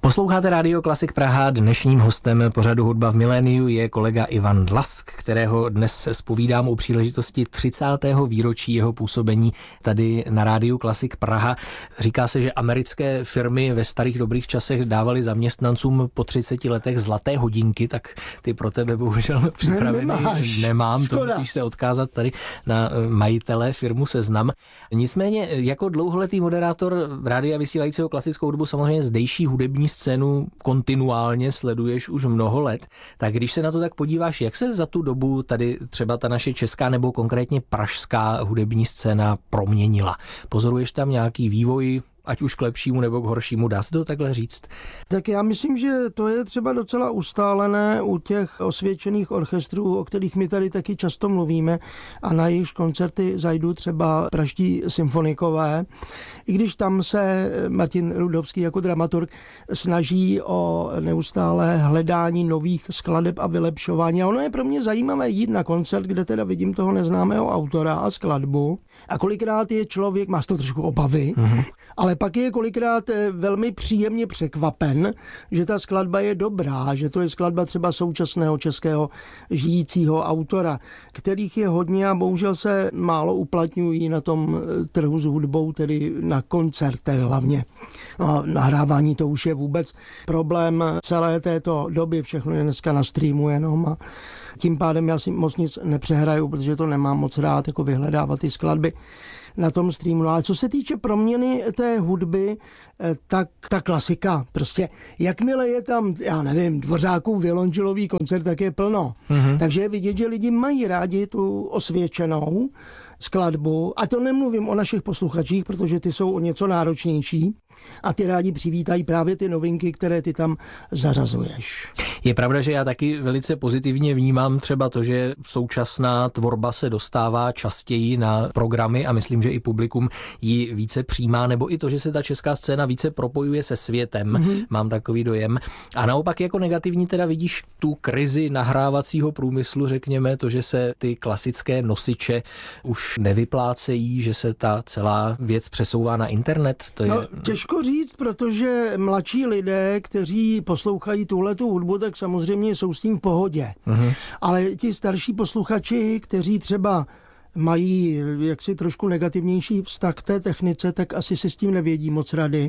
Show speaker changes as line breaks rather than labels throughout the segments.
Posloucháte Rádio Klasik Praha. Dnešním hostem pořadu Hudba v miléniu je kolega Ivan Dlask, kterého dnes zpovídám u příležitosti 30. výročí jeho působení tady na Rádiu Klasik Praha. Říká se, že americké firmy ve starých dobrých časech dávaly zaměstnancům po 30 letech zlaté hodinky, tak ty pro tebe bohužel připravený nemám. To musíš se odkázat tady na majitele firmu Seznam. Nicméně jako dlouholetý moderátor rádia vysílajícího klasickou hudbu samozřejmě zdejší hudební scénu kontinuálně sleduješ už mnoho let. Tak když se na to tak podíváš, jak se za tu dobu tady třeba ta naše česká nebo konkrétně pražská hudební scéna proměnila? Pozoruješ tam nějaký vývoj, ať už k lepšímu nebo k horšímu, dá se to takhle říct?
Tak já myslím, že to je třeba docela ustálené u těch osvědčených orchestrů, o kterých my tady taky často mluvíme a na jejich koncerty zajdu třeba pražští symfonikové. I když tam se Martin Rudovský jako dramaturg snaží o neustálé hledání nových skladeb a vylepšování. A ono je pro mě zajímavé jít na koncert, kde teda vidím toho neznámého autora a skladbu. A kolikrát je člověk, má z toho trošku obavy, ale pak je kolikrát velmi příjemně překvapen, že ta skladba je dobrá, že to je skladba třeba současného českého žijícího autora, kterých je hodně a bohužel se málo uplatňují na tom trhu s hudbou, tedy na koncertech hlavně. No, nahrávání to už je vůbec problém celé této doby, všechno je dneska na streamu jenom a tím pádem já si moc nic nepřehraju, protože to nemám moc rád, jako vyhledávat ty skladby na tom streamu. No, ale co se týče proměny té hudby, tak ta klasika, prostě jakmile je tam, já nevím, Dvořákův violončelový koncert, tak je plno. Takže je vidět, že lidi mají rádi tu osvědčenou skladbu. A to nemluvím o našich posluchačích, protože ty jsou o něco náročnější a ty rádi přivítají právě ty novinky, které ty tam zařazuješ.
Je pravda, že já taky velice pozitivně vnímám třeba to, že současná tvorba se dostává častěji na programy a myslím, že i publikum ji více přijímá, nebo i to, že se ta česká scéna více propojuje se světem, mám takový dojem. A naopak jako negativní teda vidíš tu krizi nahrávacího průmyslu, řekněme, to, že se ty klasické nosiče už nevyplácejí, že se ta celá věc přesouvá na internet. To je...
Těžko říct, protože mladší lidé, kteří poslouchají tuhletu hudbu, tak samozřejmě jsou s tím v pohodě. Ale ti starší posluchači, kteří třeba mají jaksi trošku negativnější vztah k té technice, tak asi si s tím nevědí moc rady.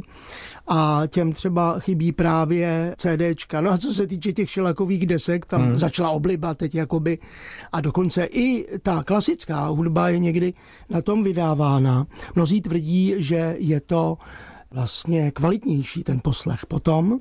A těm třeba chybí právě CDčka. No a co se týče těch šelakových desek, tam začala obliba teď jakoby. A dokonce i ta klasická hudba je někdy na tom vydávána. Mnozí tvrdí, že je to vlastně kvalitnější ten poslech potom,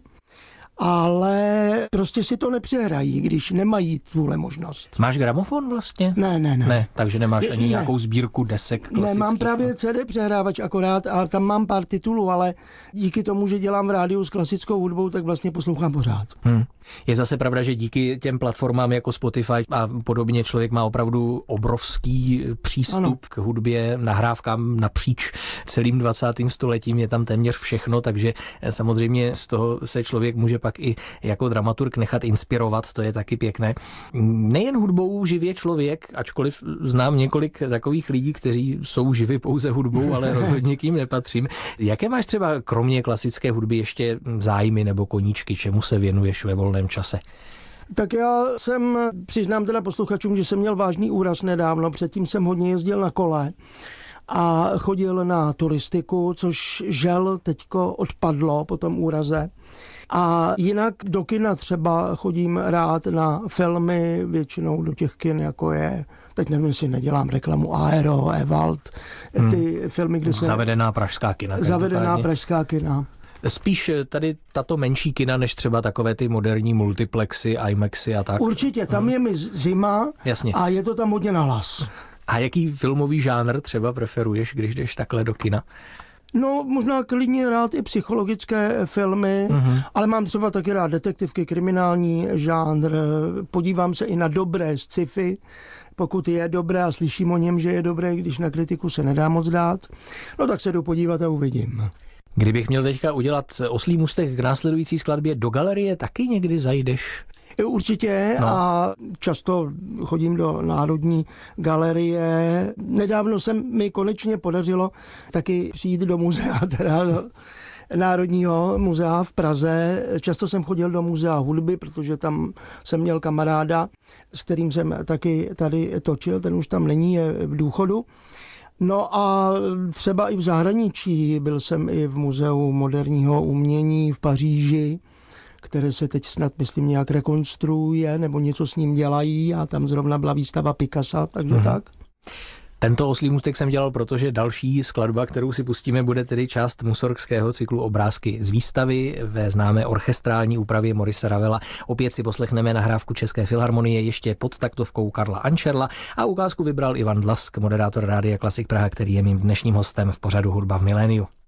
ale prostě si to nepřehrají, když nemají tuhle možnost.
Máš gramofon vlastně?
Ne.
Takže nemáš ani nějakou sbírku desek klasických?
Ne, mám právě CD přehrávač akorát a tam mám pár titulů, ale díky tomu, že dělám v rádiu s klasickou hudbou, tak vlastně poslouchám pořád.
Je zase pravda, že díky těm platformám jako Spotify a podobně člověk má opravdu obrovský přístup k hudbě, nahrávkám napříč celým 20. stoletím, je tam téměř všechno, takže samozřejmě z toho se člověk může pak i jako dramaturg nechat inspirovat, to je taky pěkné. Nejen hudbou živě člověk, ačkoliv znám několik takových lidí, kteří jsou živi pouze hudbou, ale rozhodně k ním nepatřím. Jaké máš třeba kromě klasické hudby ještě zájmy nebo koníčky, čemu se věnuješ ve volném čase?
Tak já přiznám teda posluchačům, že jsem měl vážný úraz nedávno, předtím jsem hodně jezdil na kole a chodil na turistiku, což žel teďko odpadlo po tom úraze. A jinak do kina třeba chodím rád na filmy, většinou do těch kin, jako je, teď nevím, jestli nedělám reklamu, Aero, Ewald, ty filmy, kde se...
Zavedená pražská kina.
Zavedená pražská kina.
Spíš tady tato menší kina, než třeba takové ty moderní multiplexy, IMAXy a tak.
Určitě, tam je mi zima.
Jasně.
A je to tam hodně nahlas.
A jaký filmový žánr třeba preferuješ, když jdeš takhle do kina?
No, možná klidně rád i psychologické filmy, ale mám třeba taky rád detektivky, kriminální žánr, podívám se i na dobré sci-fi, pokud je dobré a slyším o něm, že je dobré, když na kritiku se nedá moc dát, no tak se jdu podívat a uvidím.
Kdybych měl teďka udělat oslí můstek k následující skladbě, do galerie taky někdy zajdeš?
Určitě a často chodím do Národní galerie. Nedávno se mi konečně podařilo taky přijít do muzea, teda Národního muzea v Praze. Často jsem chodil do muzea hudby, protože tam jsem měl kamaráda, s kterým jsem taky tady točil, ten už tam není, je v důchodu. No a třeba i v zahraničí, byl jsem i v Muzeu moderního umění v Paříži, které se teď snad, myslím, nějak rekonstruuje, nebo něco s ním dělají a tam zrovna byla výstava Picassa, takže tak.
Tento oslí můstek jsem dělal, protože další skladba, kterou si pustíme, bude tedy část Mussorgského cyklu Obrázky z výstavy ve známé orchestrální úpravě Maurice Ravela. Opět si poslechneme nahrávku České filharmonie ještě pod taktovkou Karla Ančerla a ukázku vybral Ivan Dlask, moderátor Rádia Klasik Praha, který je mým dnešním hostem v pořadu Hudba v miléniu.